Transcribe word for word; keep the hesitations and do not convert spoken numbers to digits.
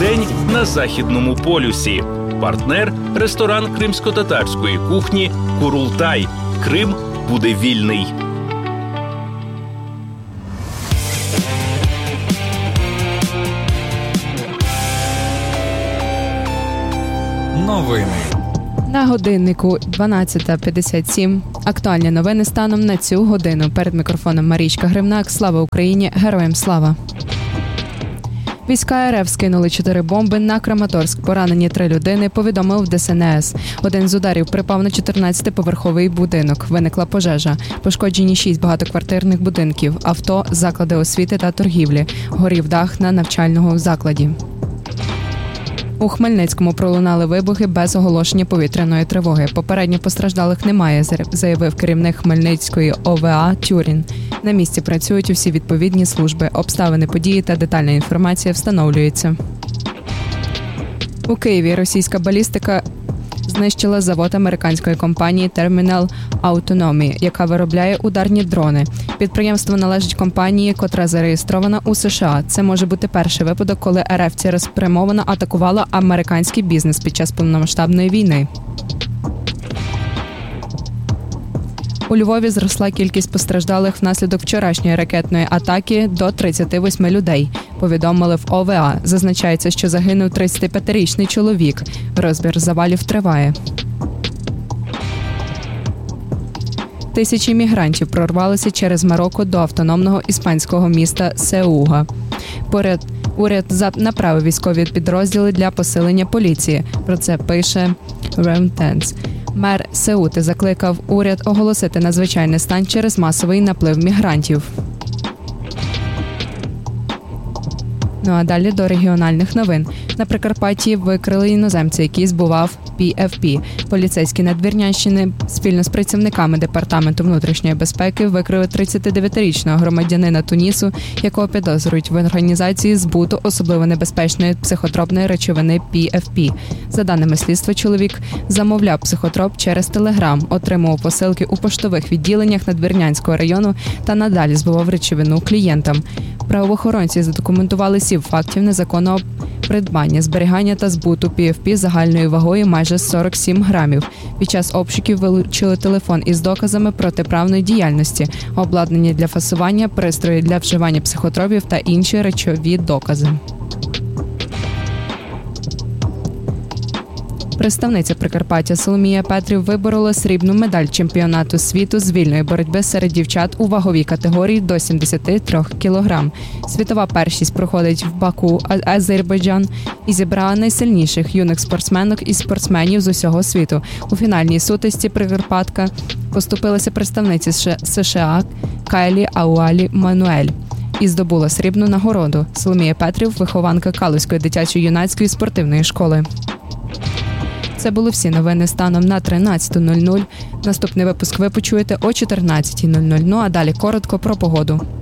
День на Західному полюсі. Партнер – ресторан кримсько-татарської кухні «Курултай». Крим буде вільний. Новини. На годиннику дванадцята п'ятдесят сім. Актуальні новини станом на цю годину. Перед мікрофоном Марічка Гримнак. Слава Україні! Героям слава! Війська РФ скинули чотири бомби на Краматорськ. Поранені три людини, повідомив Де Ес Ен Ес. Один з ударів припав на чотирнадцятиповерховий будинок. Виникла пожежа. Пошкоджені шість багатоквартирних будинків, авто, заклади освіти та торгівлі. Горів дах на навчальному закладі. У Хмельницькому пролунали вибухи без оголошення повітряної тривоги. Попередньо постраждалих немає, заявив керівник Хмельницької О В А Тюрін. На місці працюють усі відповідні служби. Обставини події та детальна інформація встановлюються. У Києві російська балістика знищила завод американської компанії Terminal Autonomy, яка виробляє ударні дрони. Підприємство належить компанії, котра зареєстрована у США. Це може бути перший випадок, коли РФ цілеспрямовано атакувала американський бізнес під час повномасштабної війни. У Львові зросла кількість постраждалих внаслідок вчорашньої ракетної атаки до тридцяти восьми людей, повідомили в О В А. Зазначається, що загинув тридцятип'ятирічний чоловік. Розбір завалів триває. Тисячі мігрантів прорвалися через Марокко до автономного іспанського міста Сеуга. Поряд уряд направив військові підрозділи для посилення поліції. Про це пише Reuters. Мер Сеути закликав уряд оголосити надзвичайний стан через масовий наплив мігрантів. Ну а далі до регіональних новин. На Прикарпатті викрили іноземця, який збував Пі Еф Пі. Поліцейські Надвірнянщини спільно з працівниками Департаменту внутрішньої безпеки викрили тридцятидев'ятирічного громадянина Тунісу, якого підозрюють в організації збуту особливо небезпечної психотропної речовини Пі Еф Пі. За даними слідства, чоловік замовляв психотроп через Телеграм, отримував посилки у поштових відділеннях Надвірнянського району та надалі збував речовину клієнтам. Правоохоронці задокументували сім фактів незаконного придбання, зберігання та збуту Пі Еф Пі загальною вагою майже сорок сім грамів. Під час обшуків вилучили телефон із доказами протиправної діяльності, обладнання для фасування, пристрої для вживання психотропів та інші речові докази. Представниця Прикарпаття Соломія Петрів виборола срібну медаль чемпіонату світу з вільної боротьби серед дівчат у ваговій категорії до сімдесяти трьох кілограм. Світова першість проходить в Баку, Азербайджан, і зібрала найсильніших юних спортсменок і спортсменів з усього світу. У фінальній сутичці Прикарпатка поступилася представниці США Кайлі Ауалі Мануель і здобула срібну нагороду. Соломія Петрів – вихованка Калузької дитячо-юнацької спортивної школи. Це були всі новини станом на тринадцяту нуль нуль. Наступний випуск ви почуєте о чотирнадцятій нуль нуль. Ну а далі коротко про погоду.